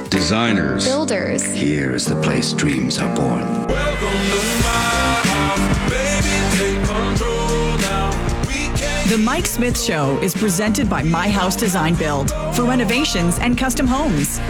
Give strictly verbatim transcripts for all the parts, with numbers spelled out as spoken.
designers, builders. Here's the place dreams are born. Welcome to my house, baby, take control now. We can The Mike Smith Show is presented by My House Design Build for renovations and custom homes.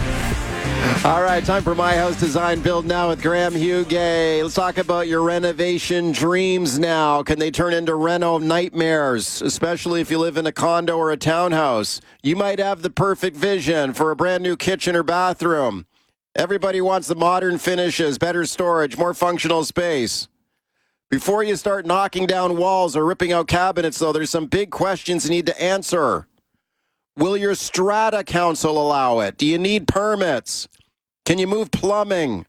All right, time for My House Design Build now with Graham Hugay. Let's talk about your renovation dreams now. Can they turn into reno nightmares, especially if you live in a condo or a townhouse? You might have the perfect vision for a brand new kitchen or bathroom. Everybody wants the modern finishes, better storage, more functional space. Before you start knocking down walls or ripping out cabinets, though, there's some big questions you need to answer. Will your strata council allow it? Do you need permits? Can you move plumbing?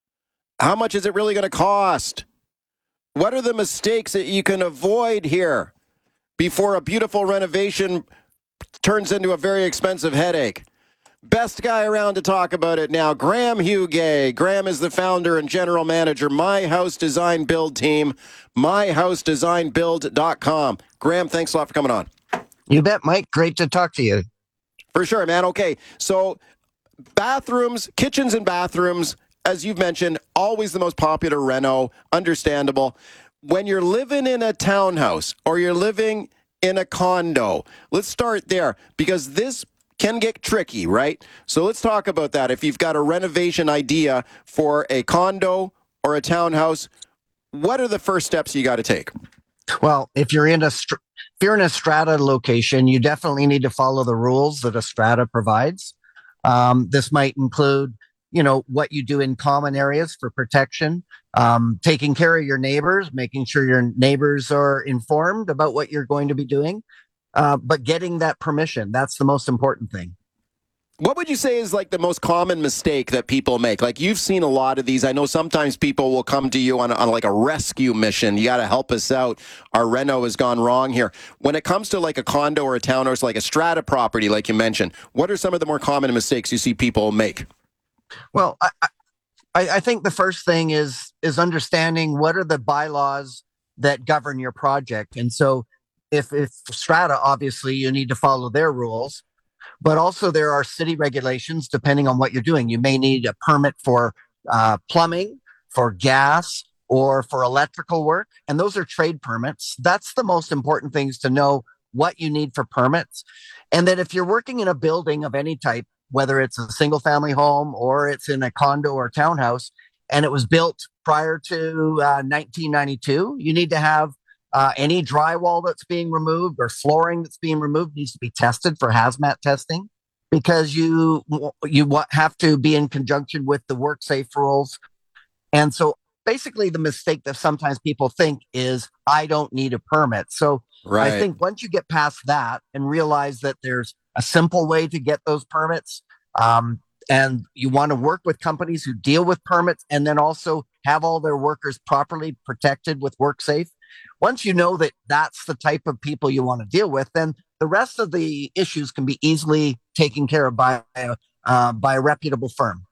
How much is it really going to cost? What are the mistakes that you can avoid here before a beautiful renovation turns into a very expensive headache? Best guy around to talk about it now, Graham Hugay. Graham is the founder and general manager, My House Design Build team, my house design build dot com. Graham, thanks a lot for coming on. You bet, Mike. Great to talk to you. For sure, man. Okay, so bathrooms, kitchens and bathrooms, as you've mentioned, always the most popular reno, understandable. When you're living in a townhouse or you're living in a condo, let's start there because this can get tricky, right? So let's talk about that. If you've got a renovation idea for a condo or a townhouse, what are the first steps you got to take? Well, if you're in a str- if you're in a strata location, you definitely need to follow the rules that a strata provides. Um, this might include, you know, what you do in common areas for protection, um, taking care of your neighbors, making sure your neighbors are informed about what you're going to be doing, uh, but getting that permission. That's the most important thing. What would you say is like the most common mistake that people make? Like you've seen a lot of these. I know sometimes people will come to you on, on like a rescue mission. You got to help us out. Our reno has gone wrong here. When it comes to like a condo or a townhouse, like a strata property, like you mentioned, what are some of the more common mistakes you see people make? Well, I, I, I think the first thing is is understanding what are the bylaws that govern your project. And so if, if strata, obviously you need to follow their rules. But also there are city regulations depending on what you're doing. You may need a permit for uh, plumbing, for gas, or for electrical work. And those are trade permits. That's the most important things to know what you need for permits. And then if you're working in a building of any type, whether it's a single family home or it's in a condo or townhouse, and it was built prior to uh, nineteen ninety-two, you need to have Uh, any drywall that's being removed or flooring that's being removed needs to be tested for hazmat testing because you you have to be in conjunction with the work safe rules. And so basically the mistake that sometimes people think is, I don't need a permit. So right. I think once you get past that and realize that there's a simple way to get those permits, um, and you want to work with companies who deal with permits and then also have all their workers properly protected with WorkSafe. Once you know that that's the type of people you want to deal with, then the rest of the issues can be easily taken care of by, uh, by a reputable firm.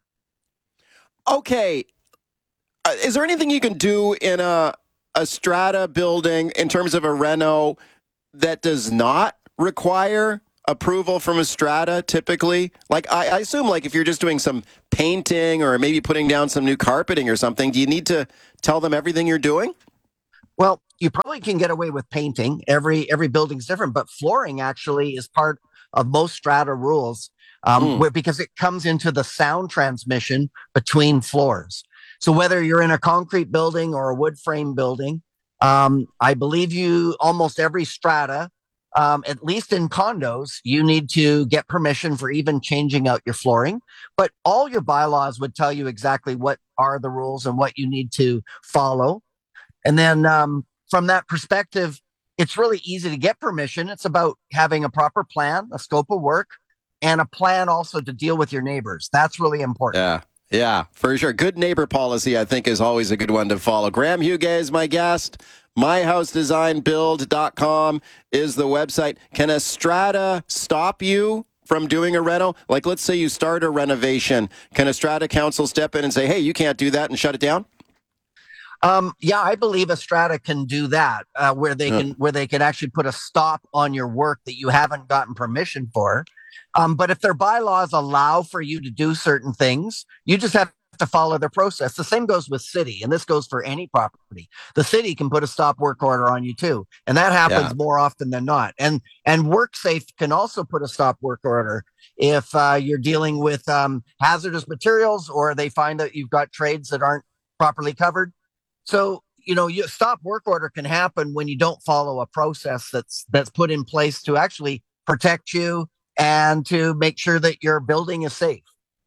Okay. Uh, is there anything you can do in a, a strata building in terms of a reno that does not require approval from a strata typically? Like I, I assume like if you're just doing some painting or maybe putting down some new carpeting or something, do you need to tell them everything you're doing? Well, you probably can get away with painting. Every every building's different, but flooring actually is part of most strata rules um, mm. where, because it comes into the sound transmission between floors. So whether you're in a concrete building or a wood frame building, um, I believe you almost every strata, um, at least in condos, you need to get permission for even changing out your flooring. But all your bylaws would tell you exactly what are the rules and what you need to follow. And then um, from that perspective, it's really easy to get permission. It's about having a proper plan, a scope of work, and a plan also to deal with your neighbors. That's really important. Yeah, yeah, for sure. Good neighbor policy, I think, is always a good one to follow. Graham Hugay is my guest. my house design build dot com is the website. Can a strata stop you from doing a reno? Like, let's say you start a renovation. Can a strata council step in and say, hey, you can't do that and shut it down? Um, yeah, I believe a strata can do that, uh, where they yeah. can where they can actually put a stop on your work that you haven't gotten permission for. Um, but if their bylaws allow for you to do certain things, you just have to follow their process. The same goes with city, and this goes for any property. The city can put a stop work order on you too, and that happens Yeah. more often than not. And and WorkSafe can also put a stop work order if uh, you're dealing with um, hazardous materials, or they find that you've got trades that aren't properly covered. So you know, you stop work order can happen when you don't follow a process that's that's put in place to actually protect you and to make sure that your building is safe.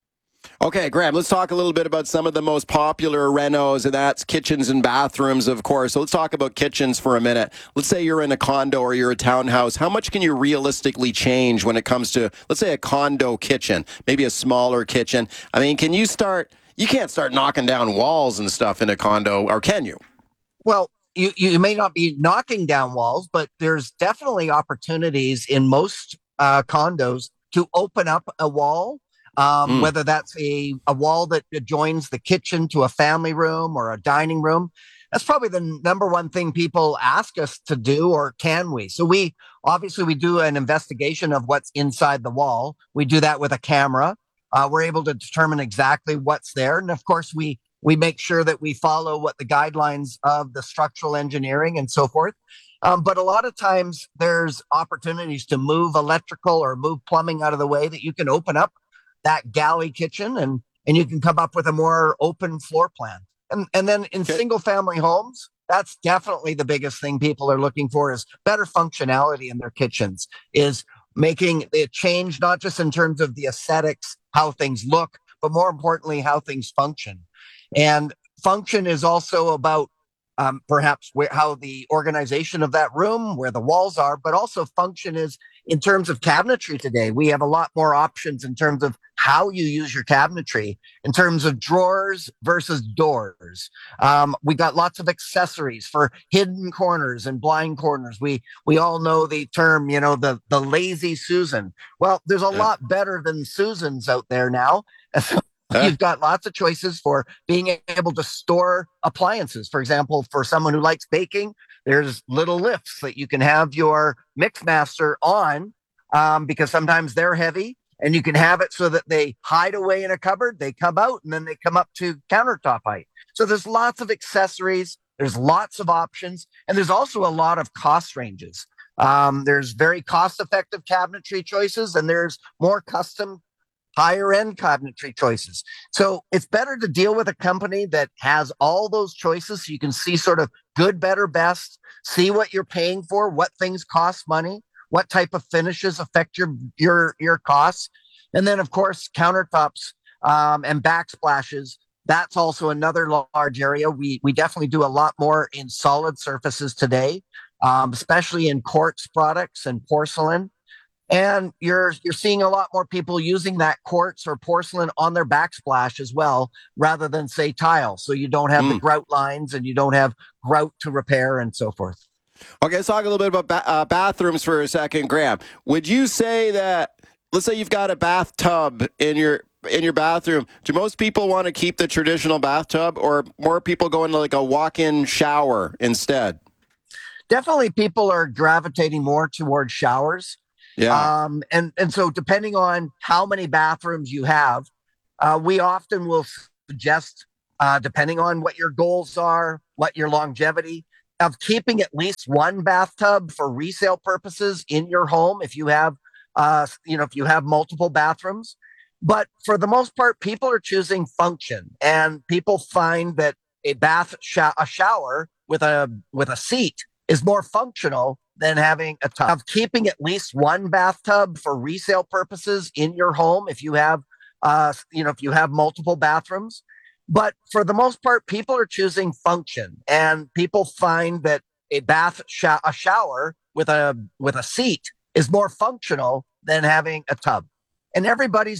Okay, Graham, let's talk a little bit about some of the most popular renos, and that's kitchens and bathrooms, of course. So let's talk about kitchens for a minute. Let's say you're in a condo or you're a townhouse. How much can you realistically change when it comes to, let's say, a condo kitchen, maybe a smaller kitchen? I mean, can you start, you can't start knocking down walls and stuff in a condo, or can you? Well, you, you may not be knocking down walls, but there's definitely opportunities in most uh, condos to open up a wall. Um, Mm. whether that's a, a wall that joins the kitchen to a family room or a dining room. That's probably the number one thing people ask us to do, or can we? So we, obviously we do an investigation of what's inside the wall. We do that with a camera. Uh, we're able to determine exactly what's there. And of course, we, we make sure that we follow what the guidelines of the structural engineering and so forth. Um, but a lot of times there's opportunities to move electrical or move plumbing out of the way that you can open up that galley kitchen, and and you can come up with a more open floor plan. And and then in Okay. single family homes, that's definitely the biggest thing people are looking for, is better functionality in their kitchens, is making it change, not just in terms of the aesthetics, how things look, but more importantly, how things function. And function is also about um, perhaps where, how the organization of that room, where the walls are, but also function is in terms of cabinetry today. We have a lot more options in terms of how you use your cabinetry, in terms of drawers versus doors. Um, we got lots of accessories for hidden corners and blind corners. We we all know the term, you know, the the lazy Susan. Well, there's a Yeah. lot better than Susans out there now. So Huh? you've got lots of choices for being able to store appliances. For example, for someone who likes baking, there's little lifts that you can have your Mixmaster on, um, because sometimes they're heavy, and you can have it so that they hide away in a cupboard, they come out, and then they come up to countertop height. So there's lots of accessories, there's lots of options, and there's also a lot of cost ranges. Um, there's very cost effective cabinetry choices, and there's more custom higher end cabinetry choices. So it's better to deal with a company that has all those choices, so you can see sort of good, better, best, see what you're paying for, what things cost money, what type of finishes affect your your your costs. And then of course countertops um, and backsplashes. That's also another large area. We we definitely do a lot more in solid surfaces today, um, especially in quartz products and porcelain. And you're you're seeing a lot more people using that quartz or porcelain on their backsplash as well, rather than say tile. So you don't have the Mm. grout lines, and you don't have grout to repair and so forth. Okay, let's talk a little bit about ba- uh, bathrooms for a second, Graham. Would you say that, let's say you've got a bathtub in your in your bathroom, do most people want to keep the traditional bathtub, or more people go into like a walk-in shower instead? Definitely people are gravitating more towards showers. Yeah. Um, and, and so depending on how many bathrooms you have, uh, we often will suggest, uh, depending on what your goals are, what your longevity, of keeping at least one bathtub for resale purposes in your home if you have, uh, you know, if you have multiple bathrooms. But for the most part, people are choosing function, and people find that a bath, sh- a shower with a with a seat is more functional than having a tub. Of keeping at least one bathtub for resale purposes in your home if you have, uh, you know, if you have multiple bathrooms. But for the most part, people are choosing function, and people find that a bath, sh- a shower with a with a seat is more functional than having a tub. And everybody's